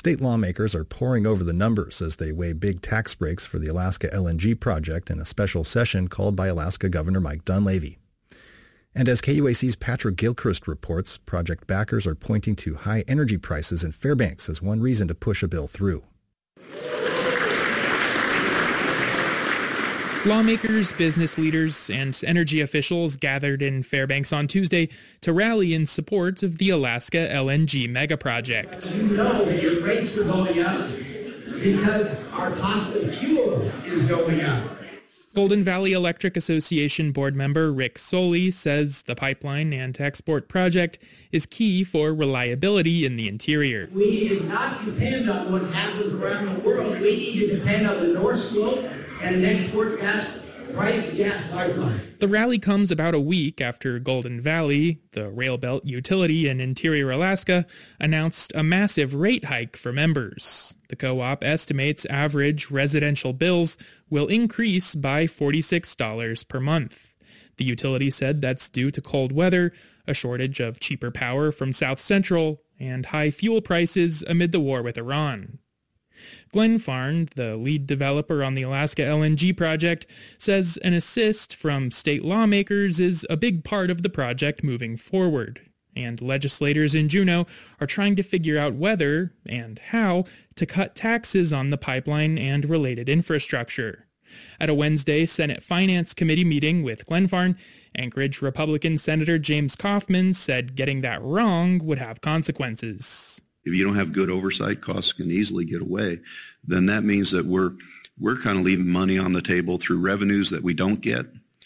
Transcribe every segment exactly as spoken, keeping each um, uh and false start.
State lawmakers are poring over the numbers as they weigh big tax breaks for the Alaska L N G project in a special session called by Alaska Governor Mike Dunleavy. And as K U A C's Patrick Gilchrist reports, project backers are pointing to high energy prices in Fairbanks as one reason to push a bill through. Lawmakers, business leaders, and energy officials gathered in Fairbanks on Tuesday to rally in support of the Alaska L N G megaproject. You know that your rates are going up because our cost of fuel is going up. Golden Valley Electric Association board member Rick Soley says the pipeline and export project is key for reliability in the interior. We need to not depend on what happens around the world. We need to depend on the North Slope and an export gas price gas pipeline. The rally comes about a week after Golden Valley, the rail belt utility in interior Alaska, announced a massive rate hike for members. The co-op estimates average residential bills will increase by forty-six dollars per month. The utility said that's due to cold weather, a shortage of cheaper power from South Central, and high fuel prices amid the war with Iran. Glenn Farn, the lead developer on the Alaska L N G project, says an assist from state lawmakers is a big part of the project moving forward, and legislators in Juneau are trying to figure out whether and how to cut taxes on the pipeline and related infrastructure. At a Wednesday Senate Finance Committee meeting with Glenn Farn, Anchorage Republican Senator James Kaufman said getting that wrong would have consequences. If you don't have good oversight, costs can easily get away. Then that means that we're we're kind of leaving money on the table through revenues that we don't get,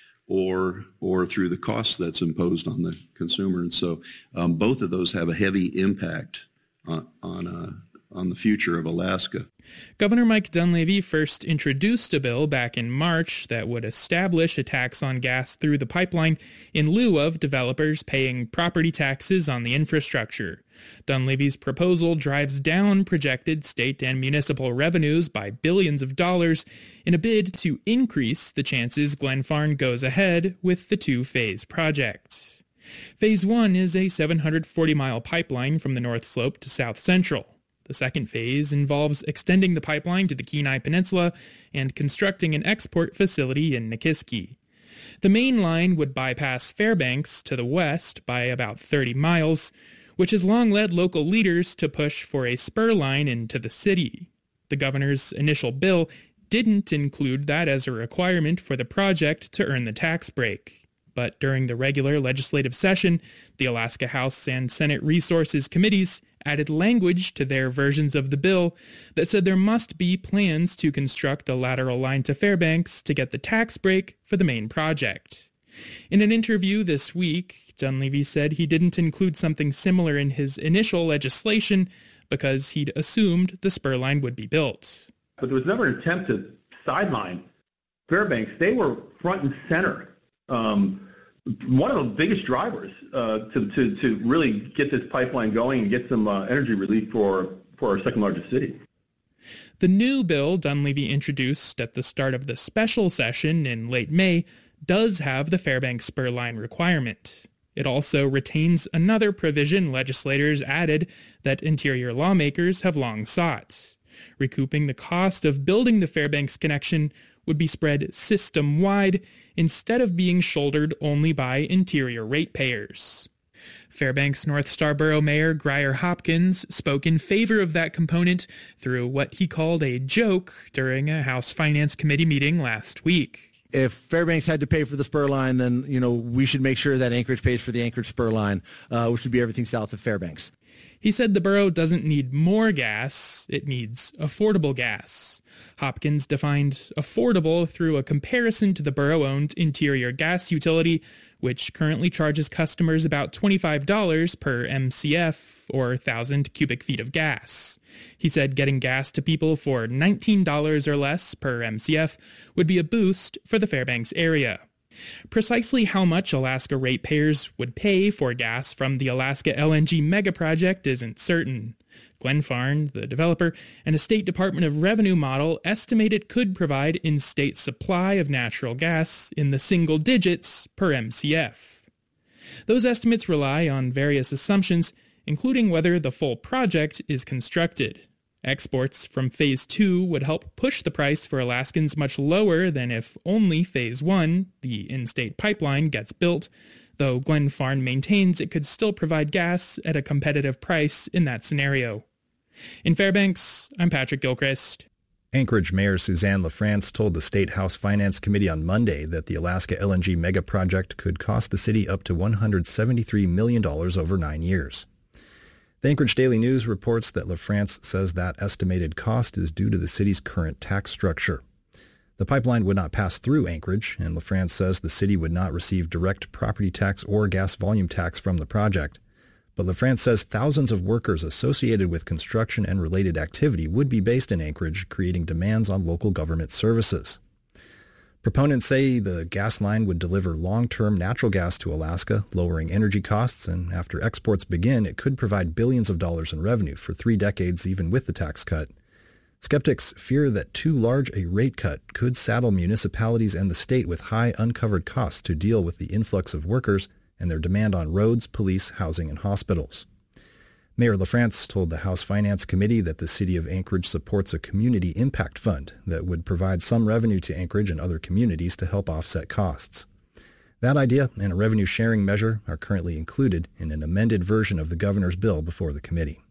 or or through the costs that's imposed on the consumer. And so um, both of those have a heavy impact on on, uh, on the future of Alaska. Governor Mike Dunleavy first introduced a bill back in March that would establish a tax on gas through the pipeline in lieu of developers paying property taxes on the infrastructure. Dunleavy's proposal drives down projected state and municipal revenues by billions of dollars in a bid to increase the chances Glenn Farn goes ahead with the two-phase project. Phase one is a seven hundred forty mile pipeline from the North Slope to South Central. The second phase involves extending the pipeline to the Kenai Peninsula and constructing an export facility in Nikiski. The main line would bypass Fairbanks to the west by about thirty miles, which has long led local leaders to push for a spur line into the city. The governor's initial bill didn't include that as a requirement for the project to earn the tax break. But during the regular legislative session, the Alaska House and Senate Resources Committees added language to their versions of the bill that said there must be plans to construct a lateral line to Fairbanks to get the tax break for the main project. In an interview this week, Dunleavy said he didn't include something similar in his initial legislation because he'd assumed the spur line would be built. But there was never an attempt to sideline Fairbanks. They were front and center. Um, one of the biggest drivers uh, to, to, to really get this pipeline going and get some uh, energy relief for, for our second largest city. The new bill Dunleavy introduced at the start of the special session in late May does have the Fairbanks spur line requirement. It also retains another provision legislators added that interior lawmakers have long sought. Recouping the cost of building the Fairbanks connection would be spread system-wide instead of being shouldered only by interior ratepayers. Fairbanks North Starborough Mayor Grier Hopkins spoke in favor of that component through what he called a joke during a House Finance Committee meeting last week. If Fairbanks had to pay for the spur line, then, you know, we should make sure that Anchorage pays for the Anchorage spur line, uh, which would be everything south of Fairbanks. He said the borough doesn't need more gas, it needs affordable gas. Hopkins defined affordable through a comparison to the borough-owned interior gas utility, which currently charges customers about twenty-five dollars per M C F, or one thousand cubic feet of gas. He said getting gas to people for nineteen dollars or less per M C F would be a boost for the Fairbanks area. Precisely how much Alaska ratepayers would pay for gas from the Alaska L N G megaproject isn't certain. Glenn Farn, the developer, and a State Department of Revenue model estimate it could provide in-state supply of natural gas in the single digits per M C F. Those estimates rely on various assumptions, including whether the full project is constructed. Exports from Phase two would help push the price for Alaskans much lower than if only Phase one, the in-state pipeline, gets built, though Glenfarne maintains it could still provide gas at a competitive price in that scenario. In Fairbanks, I'm Patrick Gilchrist. Anchorage Mayor Suzanne LaFrance told the State House Finance Committee on Monday that the Alaska L N G mega project could cost the city up to one hundred seventy-three million dollars over nine years. The Anchorage Daily News reports that LaFrance says that estimated cost is due to the city's current tax structure. The pipeline would not pass through Anchorage, and LaFrance says the city would not receive direct property tax or gas volume tax from the project. But LaFrance says thousands of workers associated with construction and related activity would be based in Anchorage, creating demands on local government services. Proponents say the gas line would deliver long-term natural gas to Alaska, lowering energy costs, and after exports begin, it could provide billions of dollars in revenue for three decades even with the tax cut. Skeptics fear that too large a rate cut could saddle municipalities and the state with high uncovered costs to deal with the influx of workers and their demand on roads, police, housing, and hospitals. Mayor LaFrance told the House Finance Committee that the city of Anchorage supports a community impact fund that would provide some revenue to Anchorage and other communities to help offset costs. That idea and a revenue-sharing measure are currently included in an amended version of the governor's bill before the committee.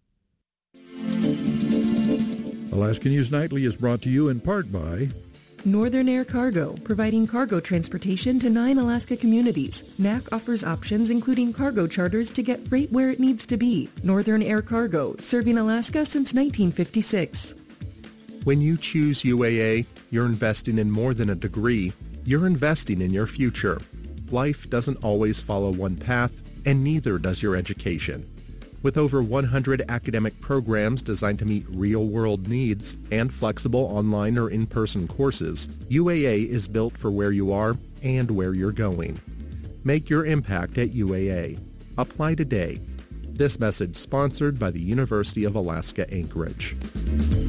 Alaska News Nightly is brought to you in part by Northern Air Cargo, providing cargo transportation to nine Alaska communities. N A C offers options including cargo charters to get freight where it needs to be. Northern Air Cargo, serving Alaska since nineteen fifty-six. When you choose U A A, you're investing in more than a degree. You're investing in your future. Life doesn't always follow one path, and neither does your education. With over one hundred academic programs designed to meet real-world needs and flexible online or in-person courses, U A A is built for where you are and where you're going. Make your impact at U A A. Apply today. This message sponsored by the University of Alaska Anchorage.